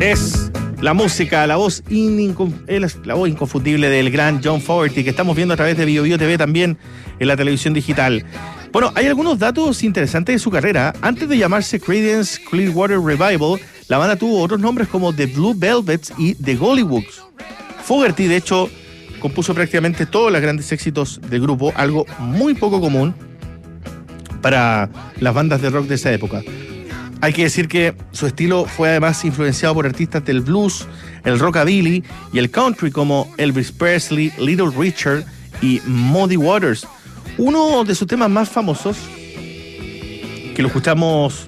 Es la música, la voz inconfundible del gran John Fogerty, que estamos viendo a través de Bio Bio TV también en la televisión digital. Bueno, hay algunos datos interesantes de su carrera. Antes de llamarse Creedence Clearwater Revival, la banda tuvo otros nombres como The Blue Velvets y The Gollywoods. Fogerty, de hecho, compuso prácticamente todos los grandes éxitos del grupo, algo muy poco común para las bandas de rock de esa época. Hay que decir que su estilo fue además influenciado por artistas del blues, el rockabilly y el country como Elvis Presley, Little Richard y Muddy Waters. Uno de sus temas más famosos, que lo escuchamos,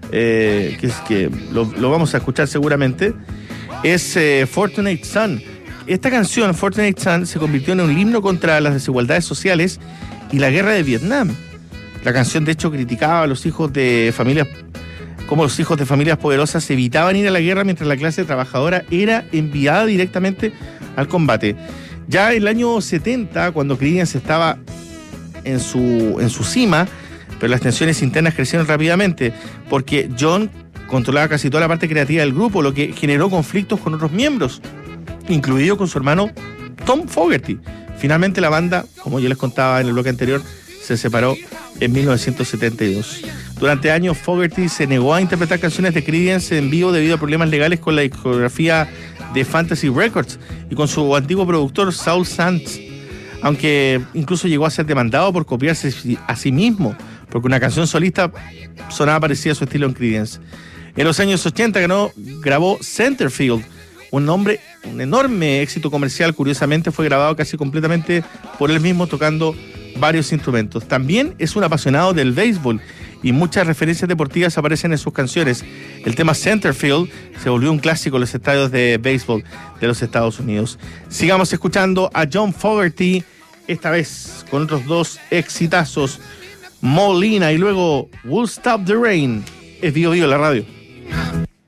que lo vamos a escuchar seguramente, es Fortunate Son. Esta canción, Fortunate Son, se convirtió en un himno contra las desigualdades sociales y la guerra de Vietnam. La canción, de hecho, criticaba a los hijos de familias, como los hijos de familias poderosas evitaban ir a la guerra mientras la clase trabajadora era enviada directamente al combate. Ya en el año 70, cuando Creedence estaba en su cima, pero las tensiones internas crecieron rápidamente, porque John controlaba casi toda la parte creativa del grupo, lo que generó conflictos con otros miembros, incluido con su hermano Tom Fogerty. Finalmente la banda, como yo les contaba en el bloque anterior, se separó en 1972. Durante años, Fogerty se negó a interpretar canciones de Creedence en vivo debido a problemas legales con la discografía de Fantasy Records y con su antiguo productor Saul Sands, aunque incluso llegó a ser demandado por copiarse a sí mismo, porque una canción solista sonaba parecida a su estilo en Creedence. En los años 80 grabó Centerfield, un enorme éxito comercial. Curiosamente fue grabado casi completamente por él mismo, tocando varios instrumentos. También es un apasionado del béisbol y muchas referencias deportivas aparecen en sus canciones. El tema Centerfield se volvió un clásico en los estadios de béisbol de los Estados Unidos. Sigamos escuchando a John Fogerty, esta vez con otros dos exitazos, Molina y luego We'll Stop the Rain. Es Bio Bio la radio.